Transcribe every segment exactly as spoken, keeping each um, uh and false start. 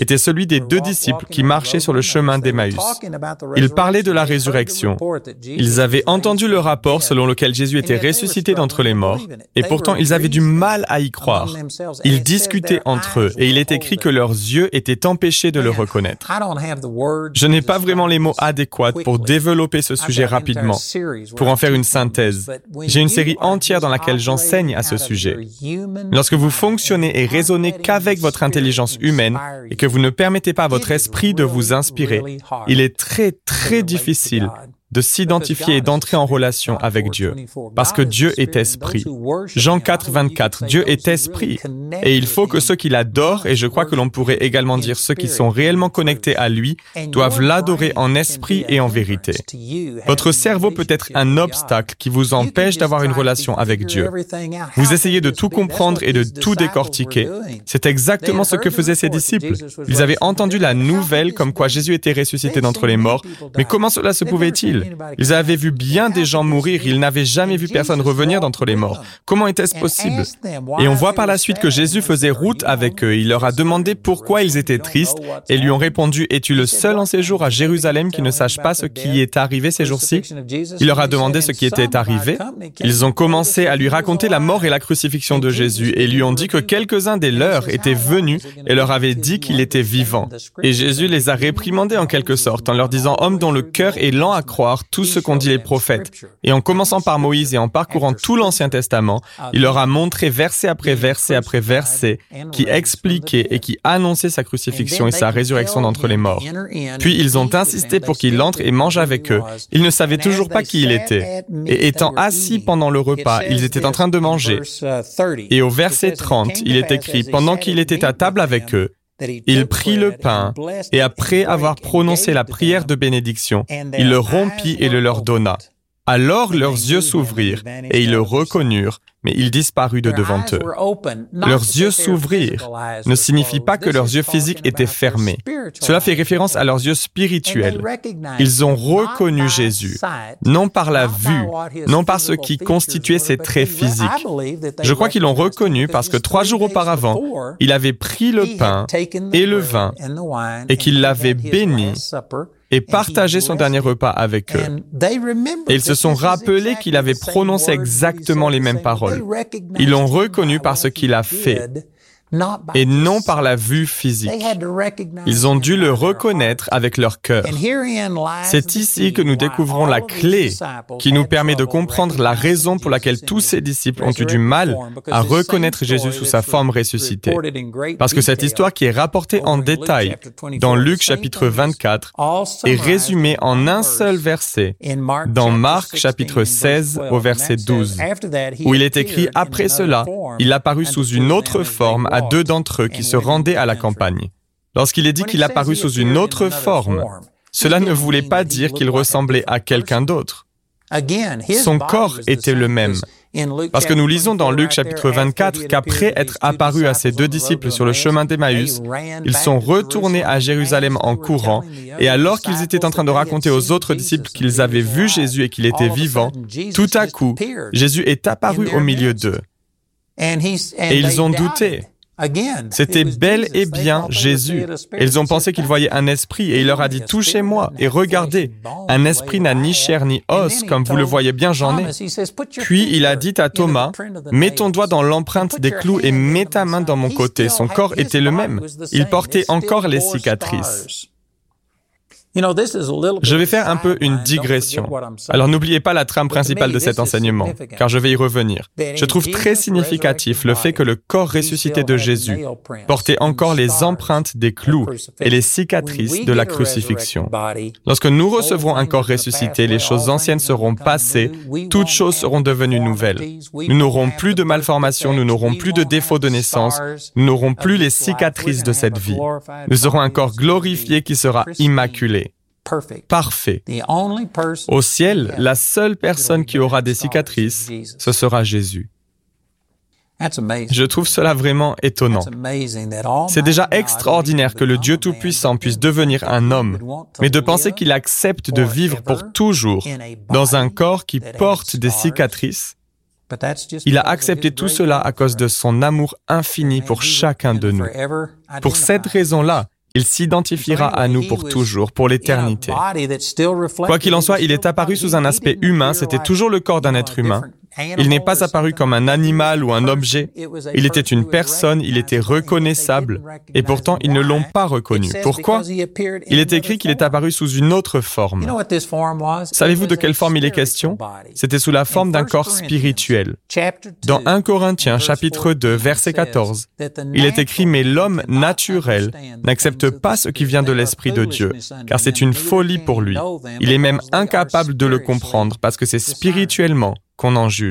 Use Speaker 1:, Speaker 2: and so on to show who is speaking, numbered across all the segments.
Speaker 1: était celui des deux disciples qui marchaient sur le chemin d'Emmaüs. Ils parlaient de la résurrection. Ils avaient entendu le rapport selon lequel Jésus était ressuscité d'entre les morts, et pourtant ils avaient du mal à y croire. Ils discutaient entre eux, et il est écrit que leurs yeux étaient empêchés de le reconnaître. Je n'ai pas vraiment les mots adéquats pour développer ce sujet rapidement, pour en faire une synthèse. J'ai une série entière dans laquelle j'enseigne à ce sujet. Lorsque vous fonctionnez et raisonnez qu'avec votre intelligence humaine et que vous ne permettez pas à votre esprit de vous inspirer, il est très, très difficile de s'identifier et d'entrer en relation avec Dieu, parce que Dieu est esprit. Jean quatre, vingt-quatre, Dieu est esprit, et il faut que ceux qui l'adorent, et je crois que l'on pourrait également dire ceux qui sont réellement connectés à lui, doivent l'adorer en esprit et en vérité. Votre cerveau peut être un obstacle qui vous empêche d'avoir une relation avec Dieu. Vous essayez de tout comprendre et de tout décortiquer. C'est exactement ce que faisaient ces disciples. Ils avaient entendu la nouvelle comme quoi Jésus était ressuscité d'entre les morts, mais comment cela se pouvait-il? Ils avaient vu bien des gens mourir, ils n'avaient jamais vu personne revenir d'entre les morts. Comment était-ce possible? Et on voit par la suite que Jésus faisait route avec eux. Il leur a demandé pourquoi ils étaient tristes et lui ont répondu « Es-tu le seul en séjour à Jérusalem qui ne sache pas ce qui est arrivé ces jours-ci » Il leur a demandé ce qui était arrivé. Ils ont commencé à lui raconter la mort et la crucifixion de Jésus et lui ont dit que quelques-uns des leurs étaient venus et leur avaient dit qu'il était vivant. Et Jésus les a réprimandés en quelque sorte en leur disant « Homme dont le cœur est lent à croire tout ce qu'ont dit les prophètes. » Et en commençant par Moïse et en parcourant tout l'Ancien Testament, il leur a montré verset après verset après verset qui expliquait et qui annonçait sa crucifixion et sa résurrection d'entre les morts. Puis ils ont insisté pour qu'il entre et mange avec eux. Ils ne savaient toujours pas qui il était. Et étant assis pendant le repas, ils étaient en train de manger. Et au verset trente, il est écrit « Pendant qu'il était à table avec eux, il prit le pain, et après avoir prononcé la prière de bénédiction, il le rompit et le leur donna. Alors leurs yeux s'ouvrirent, et ils le reconnurent, mais il disparut de devant eux. Leurs yeux s'ouvrirent ne signifie pas que leurs yeux physiques étaient fermés. Cela fait référence à leurs yeux spirituels. Ils ont reconnu Jésus, non par la vue, non par ce qui constituait ses traits physiques. Je crois qu'ils l'ont reconnu parce que trois jours auparavant, il avait pris le pain et le vin et qu'il l'avait béni et partagé son dernier repas avec eux. Et ils se sont rappelés qu'il avait prononcé exactement les mêmes paroles. Ils l'ont reconnu par ce qu'il a fait, et non par la vue physique. Ils ont dû le reconnaître avec leur cœur. C'est ici que nous découvrons la clé qui nous permet de comprendre la raison pour laquelle tous ces disciples ont eu du mal à reconnaître Jésus sous sa forme ressuscitée. Parce que cette histoire qui est rapportée en détail dans Luc chapitre vingt-quatre est résumée en un seul verset dans Marc chapitre seize au verset douze, où il est écrit « Après cela, il apparut sous une autre forme à deux d'entre eux qui se rendaient à la campagne. » Lorsqu'il est dit qu'il apparut sous une autre forme, cela ne voulait pas dire qu'il ressemblait à quelqu'un d'autre. Son corps était le même. Parce que nous lisons dans Luc chapitre vingt-quatre qu'après être apparus à ses deux disciples sur le chemin d'Emmaüs, ils sont retournés à Jérusalem en courant, et alors qu'ils étaient en train de raconter aux autres disciples qu'ils avaient vu Jésus et qu'il était vivant, tout à coup, Jésus est apparu au milieu d'eux. Et ils ont douté. C'était bel et bien Jésus. Ils ont pensé qu'ils voyaient un esprit et il leur a dit « Touchez-moi et regardez, un esprit n'a ni chair ni os, comme vous le voyez bien, j'en ai. » Puis il a dit à Thomas « Mets ton doigt dans l'empreinte des clous et mets ta main dans mon côté. » Son corps était le même. Il portait encore les cicatrices. Je vais faire un peu une digression. Alors n'oubliez pas la trame principale de cet enseignement, car je vais y revenir. Je trouve très significatif le fait que le corps ressuscité de Jésus portait encore les empreintes des clous et les cicatrices de la crucifixion. Lorsque nous recevrons un corps ressuscité, les choses anciennes seront passées, toutes choses seront devenues nouvelles. Nous n'aurons plus de malformations, nous n'aurons plus de défauts de naissance, nous n'aurons plus les cicatrices de cette vie. Nous aurons un corps glorifié qui sera immaculé. Parfait. Au ciel, la seule personne qui aura des cicatrices, ce sera Jésus. Je trouve cela vraiment étonnant. C'est déjà extraordinaire que le Dieu Tout-Puissant puisse devenir un homme, mais de penser qu'il accepte de vivre pour toujours dans un corps qui porte des cicatrices, il a accepté tout cela à cause de son amour infini pour chacun de nous. Pour cette raison-là, Il s'identifiera à nous pour toujours, pour l'éternité. Quoi qu'il en soit, il est apparu sous un aspect humain, c'était toujours le corps d'un être humain. Il n'est pas apparu comme un animal ou un objet. Il était une personne, il était reconnaissable, et pourtant ils ne l'ont pas reconnu. Pourquoi? Il est écrit qu'il est apparu sous une autre forme. Savez-vous de quelle forme il est question? C'était sous la forme d'un corps spirituel. Dans premier Corinthiens, chapitre deux, verset quatorze, il est écrit « Mais l'homme naturel n'accepte pas ce qui vient de l'Esprit de Dieu, car c'est une folie pour lui. Il est même incapable de le comprendre, parce que c'est spirituellement qu'on en juge. »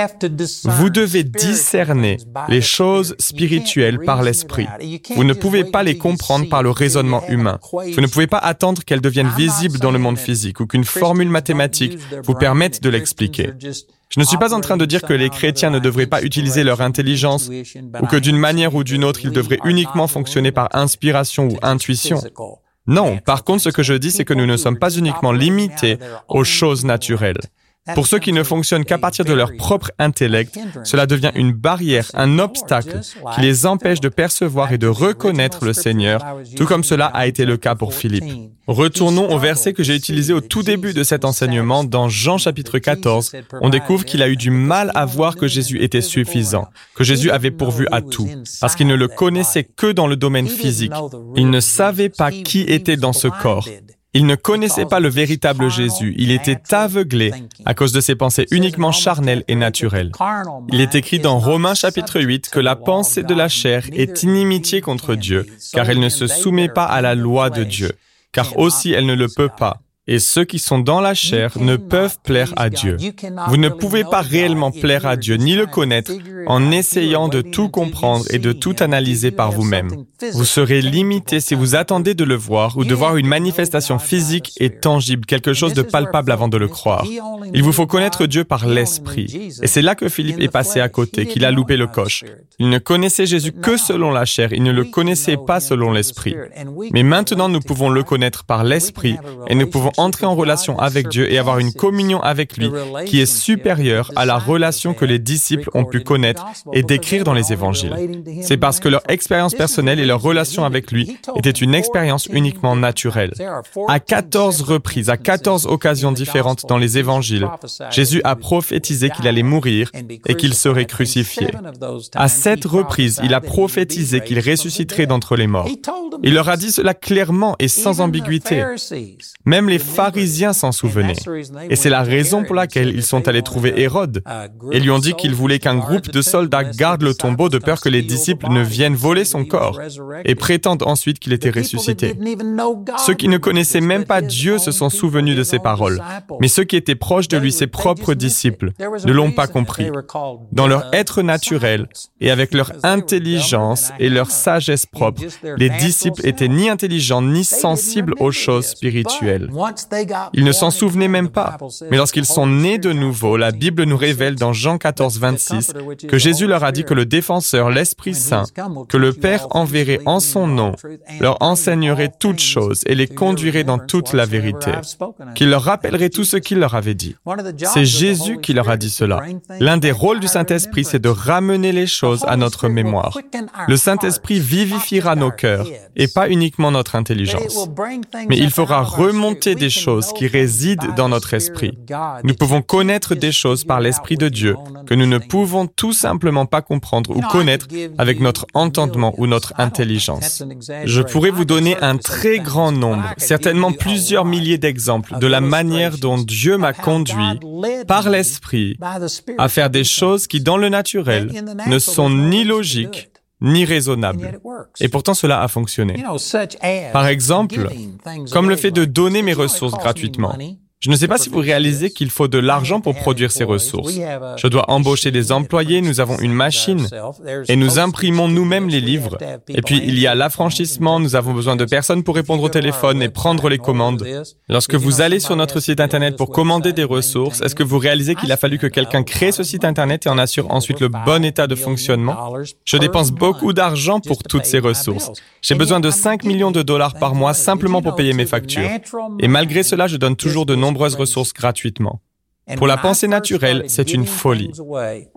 Speaker 1: Vous devez discerner les choses spirituelles par l'Esprit. Vous ne pouvez pas les comprendre par le raisonnement humain. Vous ne pouvez pas attendre qu'elles deviennent visibles dans le monde physique ou qu'une formule mathématique vous permette de l'expliquer. Je ne suis pas en train de dire que les chrétiens ne devraient pas utiliser leur intelligence ou que d'une manière ou d'une autre, ils devraient uniquement fonctionner par inspiration ou intuition. Non, par contre, ce que je dis, c'est que nous ne sommes pas uniquement limités aux choses naturelles. Pour ceux qui ne fonctionnent qu'à partir de leur propre intellect, cela devient une barrière, un obstacle qui les empêche de percevoir et de reconnaître le Seigneur, tout comme cela a été le cas pour Philippe. Retournons au verset que j'ai utilisé au tout début de cet enseignement, dans Jean chapitre quatorze. On découvre qu'il a eu du mal à voir que Jésus était suffisant, que Jésus avait pourvu à tout, parce qu'il ne le connaissait que dans le domaine physique. Il ne savait pas qui était dans ce corps. Il ne connaissait pas le véritable Jésus. Il était aveuglé à cause de ses pensées uniquement charnelles et naturelles. Il est écrit dans Romains chapitre huit que la pensée de la chair est inimitié contre Dieu, car elle ne se soumet pas à la loi de Dieu, car aussi elle ne le peut pas. Et ceux qui sont dans la chair ne peuvent plaire à Dieu. Vous ne pouvez pas réellement plaire à Dieu ni le connaître en essayant de tout comprendre et de tout analyser par vous-même. Vous serez limité si vous attendez de le voir ou de voir une manifestation physique et tangible, quelque chose de palpable avant de le croire. Il vous faut connaître Dieu par l'Esprit. Et c'est là que Philippe est passé à côté, qu'il a loupé le coche. Il ne connaissait Jésus que selon la chair, il ne le connaissait pas selon l'Esprit. Mais maintenant, nous pouvons le connaître par l'Esprit et nous pouvons entrer en relation avec Dieu et avoir une communion avec lui qui est supérieure à la relation que les disciples ont pu connaître et décrire dans les évangiles. C'est parce que leur expérience personnelle et leur relation avec lui était une expérience uniquement naturelle. À quatorze reprises, à quatorze occasions différentes dans les évangiles, Jésus a prophétisé qu'il allait mourir et qu'il serait crucifié. À sept reprises, il a prophétisé qu'il ressusciterait d'entre les morts. Il leur a dit cela clairement et sans ambiguïté. Même les pharisiens s'en souvenaient. Et c'est la raison pour laquelle ils sont allés trouver Hérode et lui ont dit qu'ils voulaient qu'un groupe de soldats garde le tombeau de peur que les disciples ne viennent voler son corps et prétendent ensuite qu'il était ressuscité. Ceux qui ne connaissaient même pas Dieu se sont souvenus de ses paroles, mais ceux qui étaient proches de lui, ses propres disciples, ne l'ont pas compris. Dans leur être naturel et avec leur intelligence et leur sagesse propre, les disciples étaient ni intelligents ni sensibles aux choses spirituelles. Ils ne s'en souvenaient même pas. Mais lorsqu'ils sont nés de nouveau, la Bible nous révèle dans Jean quatorze, vingt-six que Jésus leur a dit que le défenseur, l'Esprit Saint, que le Père enverrait en son nom, leur enseignerait toutes choses et les conduirait dans toute la vérité, qu'il leur rappellerait tout ce qu'il leur avait dit. C'est Jésus qui leur a dit cela. L'un des rôles du Saint-Esprit, c'est de ramener les choses à notre mémoire. Le Saint-Esprit vivifiera nos cœurs et pas uniquement notre intelligence. Mais il fera remonter des choses qui résident dans notre esprit. Nous pouvons connaître des choses par l'Esprit de Dieu que nous ne pouvons tout simplement pas comprendre ou connaître avec notre entendement ou notre intelligence. Je pourrais vous donner un très grand nombre, certainement plusieurs milliers d'exemples de la manière dont Dieu m'a conduit par l'Esprit à faire des choses qui, dans le naturel, ne sont ni logiques ni raisonnable. Et pourtant, cela a fonctionné. Par exemple, comme le fait de donner mes ressources gratuitement. Je ne sais pas si vous réalisez qu'il faut de l'argent pour produire ces ressources. Je dois embaucher des employés, nous avons une machine et nous imprimons nous-mêmes les livres. Et puis, il y a l'affranchissement, nous avons besoin de personnes pour répondre au téléphone et prendre les commandes. Lorsque vous allez sur notre site Internet pour commander des ressources, est-ce que vous réalisez qu'il a fallu que quelqu'un crée ce site Internet et en assure ensuite le bon état de fonctionnement? Je dépense beaucoup d'argent pour toutes ces ressources. J'ai besoin de cinq millions de dollars par mois simplement pour payer mes factures. Et malgré cela, je donne toujours de nombreuses ressources gratuitement. Pour la pensée naturelle, c'est une folie.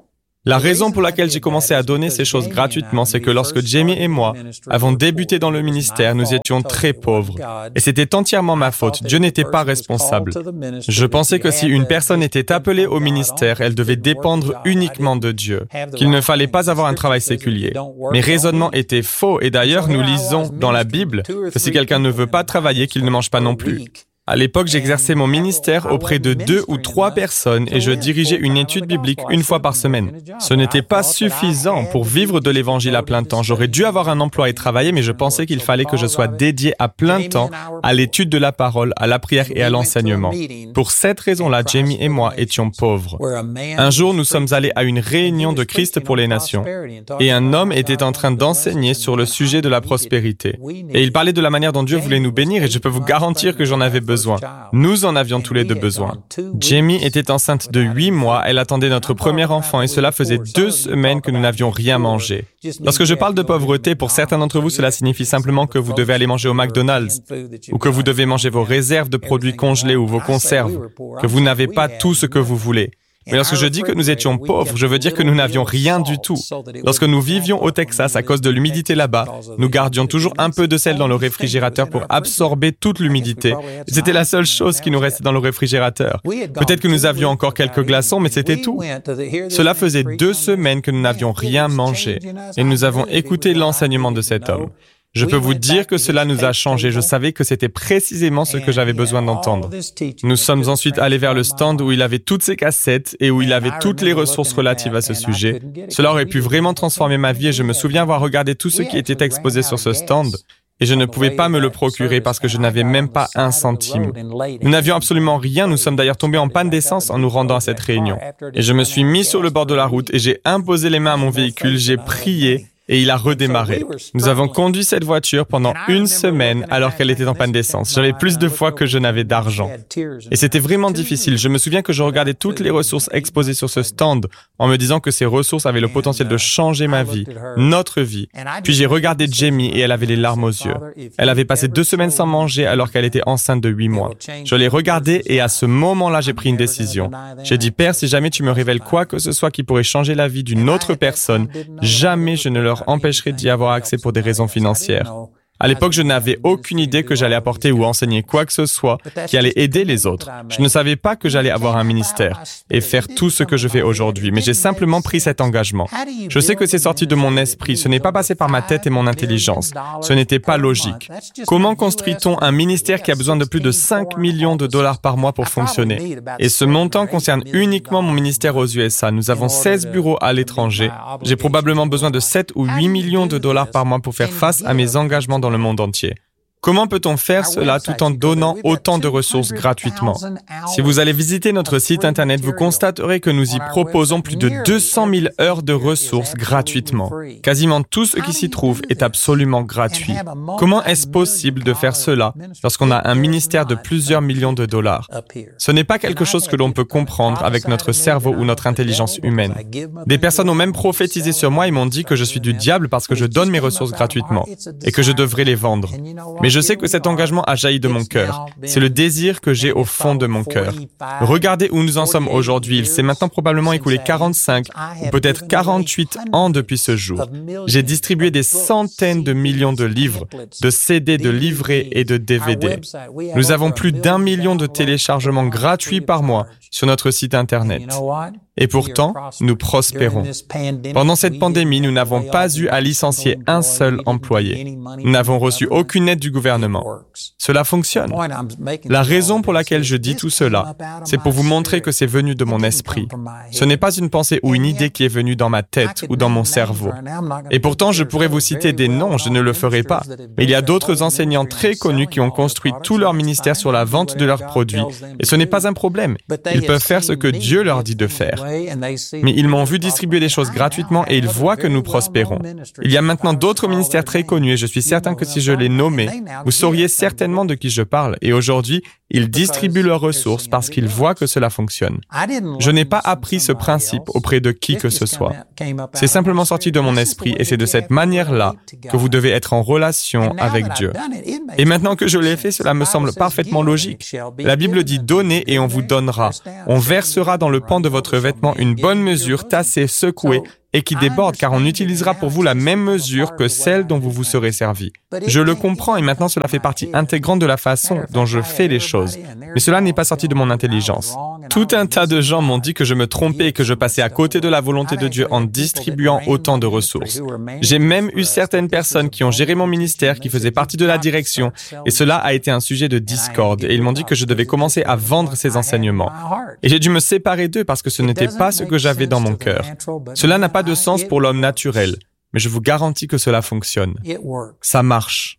Speaker 1: La raison pour laquelle j'ai commencé à donner ces choses gratuitement, c'est que lorsque Jamie et moi avons débuté dans le ministère, nous étions très pauvres. Et c'était entièrement ma faute. Dieu n'était pas responsable. Je pensais que si une personne était appelée au ministère, elle devait dépendre uniquement de Dieu, qu'il ne fallait pas avoir un travail séculier. Mes raisonnements étaient faux et d'ailleurs, nous lisons dans la Bible que si quelqu'un ne veut pas travailler, qu'il ne mange pas non plus. À l'époque, j'exerçais mon ministère auprès de deux ou trois personnes et je dirigeais une étude biblique une fois par semaine. Ce n'était pas suffisant pour vivre de l'Évangile à plein temps. J'aurais dû avoir un emploi et travailler, mais je pensais qu'il fallait que je sois dédié à plein temps à l'étude de la parole, à la prière et à l'enseignement. Pour cette raison-là, Jamie et moi étions pauvres. Un jour, nous sommes allés à une réunion de Christ pour les nations et un homme était en train d'enseigner sur le sujet de la prospérité. Et il parlait de la manière dont Dieu voulait nous bénir et je peux vous garantir que j'en avais besoin. Besoin. Nous en avions tous les deux besoin. Jamie était enceinte de huit mois, elle attendait notre premier enfant et cela faisait deux semaines que nous n'avions rien mangé. Lorsque je parle de pauvreté, pour certains d'entre vous, cela signifie simplement que vous devez aller manger au McDonald's ou que vous devez manger vos réserves de produits congelés ou vos conserves, que vous n'avez pas tout ce que vous voulez. Mais lorsque je dis que nous étions pauvres, je veux dire que nous n'avions rien du tout. Lorsque nous vivions au Texas, à cause de l'humidité là-bas, nous gardions toujours un peu de sel dans le réfrigérateur pour absorber toute l'humidité. C'était la seule chose qui nous restait dans le réfrigérateur. Peut-être que nous avions encore quelques glaçons, mais c'était tout. Cela faisait deux semaines que nous n'avions rien mangé et nous avons écouté l'enseignement de cet homme. Je peux vous dire que cela nous a changé. Je savais que c'était précisément ce que j'avais besoin d'entendre. Nous sommes ensuite allés vers le stand où il avait toutes ses cassettes et où il avait toutes les ressources relatives à ce sujet. Cela aurait pu vraiment transformer ma vie et je me souviens avoir regardé tout ce qui était exposé sur ce stand. Et je ne pouvais pas me le procurer parce que je n'avais même pas un centime. Nous n'avions absolument rien. Nous sommes d'ailleurs tombés en panne d'essence en nous rendant à cette réunion. Et je me suis mis sur le bord de la route et j'ai imposé les mains à mon véhicule, j'ai prié. Et il a redémarré. Nous avons conduit cette voiture pendant une semaine alors qu'elle était en panne d'essence. J'avais plus de fois que je n'avais d'argent. Et c'était vraiment difficile. Je me souviens que je regardais toutes les ressources exposées sur ce stand en me disant que ces ressources avaient le potentiel de changer ma vie, notre vie. Puis j'ai regardé Jamie et elle avait les larmes aux yeux. Elle avait passé deux semaines sans manger alors qu'elle était enceinte de huit mois. Je l'ai regardée et à ce moment-là, j'ai pris une décision. J'ai dit, Père, si jamais tu me révèles quoi que ce soit qui pourrait changer la vie d'une autre personne, jamais je ne leur empêcherait d'y avoir accès pour des raisons financières. À l'époque, je n'avais aucune idée que j'allais apporter ou enseigner quoi que ce soit qui allait aider les autres. Je ne savais pas que j'allais avoir un ministère et faire tout ce que je fais aujourd'hui, mais j'ai simplement pris cet engagement. Je sais que c'est sorti de mon esprit, ce n'est pas passé par ma tête et mon intelligence. Ce n'était pas logique. Comment construit-on un ministère qui a besoin de plus de cinq millions de dollars par mois pour fonctionner? Et ce montant concerne uniquement mon ministère aux U S A. Nous avons seize bureaux à l'étranger. J'ai probablement besoin de sept ou huit millions de dollars par mois pour faire face à mes engagements dans le monde entier. Comment peut-on faire cela tout en donnant autant de ressources gratuitement? Si vous allez visiter notre site Internet, vous constaterez que nous y proposons plus de deux cent mille heures de ressources gratuitement. Quasiment tout ce qui s'y trouve est absolument gratuit. Comment est-ce possible de faire cela lorsqu'on a un ministère de plusieurs millions de dollars? Ce n'est pas quelque chose que l'on peut comprendre avec notre cerveau ou notre intelligence humaine. Des personnes ont même prophétisé sur moi et m'ont dit que je suis du diable parce que je donne mes ressources gratuitement et que je devrais les vendre. Mais je sais que cet engagement a jailli de mon cœur. C'est le désir que j'ai au fond de mon cœur. Regardez où nous en sommes aujourd'hui. Il s'est maintenant probablement écoulé quarante-cinq ou peut-être quarante-huit ans depuis ce jour. J'ai distribué des centaines de millions de livres, de C D, de livrets et de D V D. Nous avons plus d'un million de téléchargements gratuits par mois sur notre site Internet. Et pourtant, nous prospérons. Pendant cette pandémie, nous n'avons pas eu à licencier un seul employé. Nous n'avons reçu aucune aide du gouvernement. Cela fonctionne. La raison pour laquelle je dis tout cela, c'est pour vous montrer que c'est venu de mon esprit. Ce n'est pas une pensée ou une idée qui est venue dans ma tête ou dans mon cerveau. Et pourtant, je pourrais vous citer des noms, je ne le ferai pas. Mais il y a d'autres enseignants très connus qui ont construit tout leur ministère sur la vente de leurs produits. Et ce n'est pas un problème. Ils peuvent faire ce que Dieu leur dit de faire. Mais ils m'ont vu distribuer des choses gratuitement et ils voient que nous prospérons. Il y a maintenant d'autres ministères très connus et je suis certain que si je les nommais, vous sauriez certainement de qui je parle. Et aujourd'hui, ils distribuent leurs ressources parce qu'ils voient que cela fonctionne. Je n'ai pas appris ce principe auprès de qui que ce soit. C'est simplement sorti de mon esprit et c'est de cette manière-là que vous devez être en relation avec Dieu. Et maintenant que je l'ai fait, cela me semble parfaitement logique. La Bible dit « Donnez et on vous donnera. On versera dans le pan de votre vêtement vêtements une bonne mesure, tassée, secouée, et qui déborde, car on utilisera pour vous la même mesure que celle dont vous vous serez servi. Je le comprends et maintenant cela fait partie intégrante de la façon dont je fais les choses. Mais cela n'est pas sorti de mon intelligence. Tout un tas de gens m'ont dit que je me trompais et que je passais à côté de la volonté de Dieu en distribuant autant de ressources. J'ai même eu certaines personnes qui ont géré mon ministère, qui faisaient partie de la direction, et cela a été un sujet de discorde, et ils m'ont dit que je devais commencer à vendre ces enseignements. Et j'ai dû me séparer d'eux parce que ce n'était pas ce que j'avais dans mon cœur. Cela n'a pas de sens pour l'homme naturel, mais je vous garantis que cela fonctionne. Ça marche.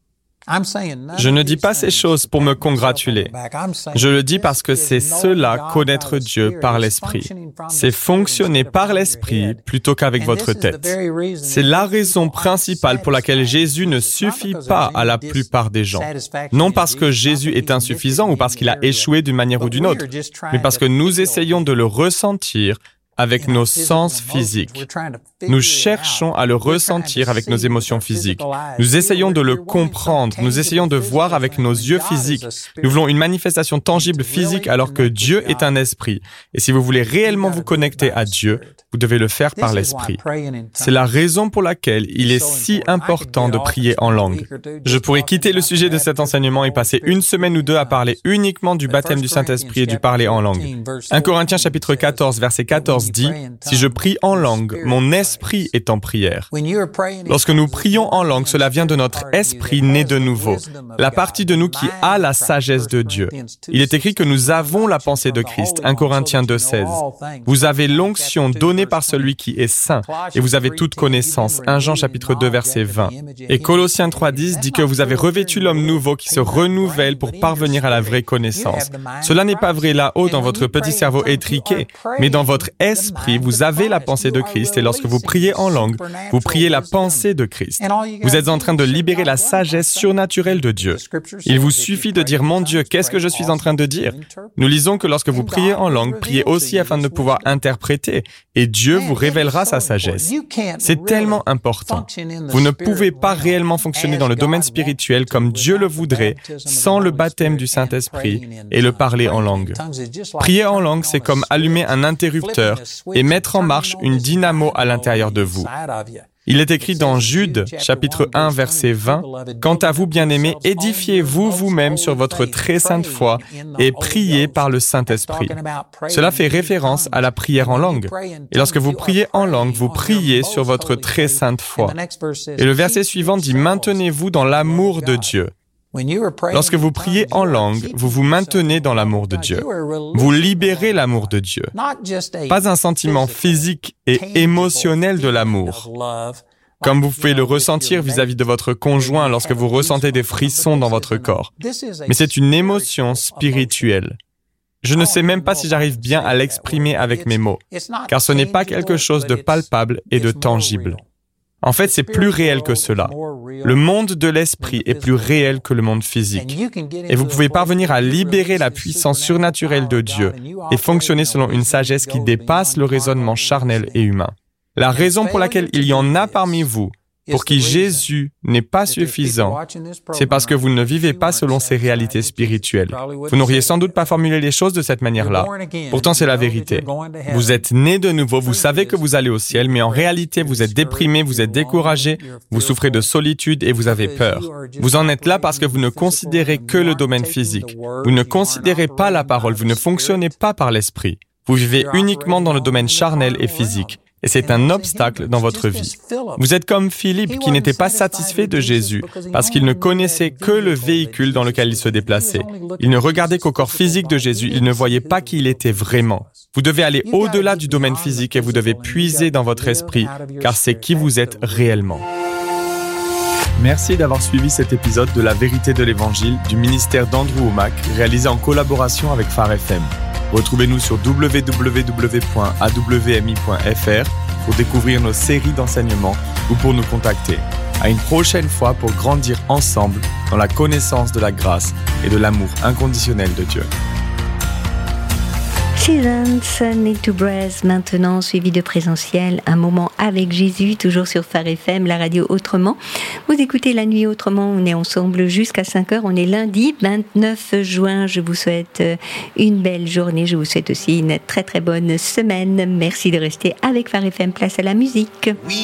Speaker 1: Je ne dis pas ces choses pour me congratuler. Je le dis parce que c'est cela, connaître Dieu par l'Esprit. C'est fonctionner par l'Esprit plutôt qu'avec votre tête. C'est la raison principale pour laquelle Jésus ne suffit pas à la plupart des gens. Non parce que Jésus est insuffisant ou parce qu'il a échoué d'une manière ou d'une autre, mais parce que nous essayons de le ressentir avec nos sens physiques. Nous cherchons à le ressentir avec nos émotions physiques. Nous essayons de le comprendre. Nous essayons de voir avec nos yeux physiques. Nous voulons une manifestation tangible physique alors que Dieu est un esprit. Et si vous voulez réellement vous connecter à Dieu, vous devez le faire par l'esprit. C'est la raison pour laquelle il est si important de prier en langue. Je pourrais quitter le sujet de cet enseignement et passer une semaine ou deux à parler uniquement du baptême du Saint-Esprit et du parler en langue. un Corinthiens chapitre quatorze, verset quatorze dit « Si je prie en langue, mon esprit est en prière. » Lorsque nous prions en langue, cela vient de notre esprit né de nouveau, la partie de nous qui a la sagesse de Dieu. Il est écrit que nous avons la pensée de Christ, un Corinthiens deux, seize. Vous avez l'onction donnée par celui qui est saint, et vous avez toute connaissance, un Jean chapitre deux, verset vingt. Et Colossiens trois, dix dit que vous avez revêtu l'homme nouveau qui se renouvelle pour parvenir à la vraie connaissance. Cela n'est pas vrai là-haut dans votre petit cerveau étriqué, mais dans votre esprit, vous avez la pensée de Christ, et lorsque vous priez en langue, vous priez la pensée de Christ. Vous êtes en train de libérer la sagesse surnaturelle de Dieu. Il vous suffit de dire « Mon Dieu, qu'est-ce que je suis en train de dire ?» Nous lisons que lorsque vous priez en langue, priez aussi afin de pouvoir interpréter, et Dieu vous révélera sa sagesse. C'est tellement important. Vous ne pouvez pas réellement fonctionner dans le domaine spirituel comme Dieu le voudrait sans le baptême du Saint-Esprit et le parler en langue. Prier en langue, c'est comme allumer un interrupteur et mettre en marche une dynamo à l'intérieur de vous. Il est écrit dans Jude, chapitre un, verset vingt, « Quant à vous, bien-aimés, édifiez-vous vous-même sur votre très sainte foi et priez par le Saint-Esprit. » Cela fait référence à la prière en langue. Et lorsque vous priez en langue, vous priez sur votre très sainte foi. Et le verset suivant dit « Maintenez-vous dans l'amour de Dieu. » Lorsque vous priez en langue, vous vous maintenez dans l'amour de Dieu. Vous libérez l'amour de Dieu. Pas un sentiment physique et émotionnel de l'amour, comme vous pouvez le ressentir vis-à-vis de votre conjoint lorsque vous ressentez des frissons dans votre corps. Mais c'est une émotion spirituelle. Je ne sais même pas si j'arrive bien à l'exprimer avec mes mots, car ce n'est pas quelque chose de palpable et de tangible. En fait, c'est plus réel que cela. Le monde de l'esprit est plus réel que le monde physique. Et vous pouvez parvenir à libérer la puissance surnaturelle de Dieu et fonctionner selon une sagesse qui dépasse le raisonnement charnel et humain. La raison pour laquelle il y en a parmi vous pour qui Jésus n'est pas suffisant, c'est parce que vous ne vivez pas selon ces réalités spirituelles. Vous n'auriez sans doute pas formulé les choses de cette manière-là. Pourtant, c'est la vérité. Vous êtes né de nouveau, vous savez que vous allez au ciel, mais en réalité, vous êtes déprimé, vous êtes découragé, vous souffrez de solitude et vous avez peur. Vous en êtes là parce que vous ne considérez que le domaine physique. Vous ne considérez pas la parole, vous ne fonctionnez pas par l'esprit. Vous vivez uniquement dans le domaine charnel et physique. Et c'est un obstacle dans votre vie. Vous êtes comme Philippe qui n'était pas satisfait de Jésus parce qu'il ne connaissait que le véhicule dans lequel il se déplaçait. Il ne regardait qu'au corps physique de Jésus, il ne voyait pas qui il était vraiment. Vous devez aller au-delà du domaine physique et vous devez puiser dans votre esprit, car c'est qui vous êtes réellement. Merci d'avoir suivi cet épisode de La Vérité de l'Évangile du ministère d'Andrew Wommack, réalisé en collaboration avec Phare F M. Retrouvez-nous sur w w w point a w m i point f r pour découvrir nos séries d'enseignements ou pour nous contacter. À une prochaine fois pour grandir ensemble dans la connaissance de la grâce et de l'amour inconditionnel de Dieu.
Speaker 2: Seasons, Need to Breathe, maintenant suivi de présentiel, un moment avec Jésus, toujours sur Phare F M, la radio autrement. Vous écoutez La Nuit autrement, on est ensemble jusqu'à cinq heures, on est lundi vingt-neuf juin, je vous souhaite une belle journée, je vous souhaite aussi une très très bonne semaine. Merci de rester avec Phare F M, place à la musique. Oui.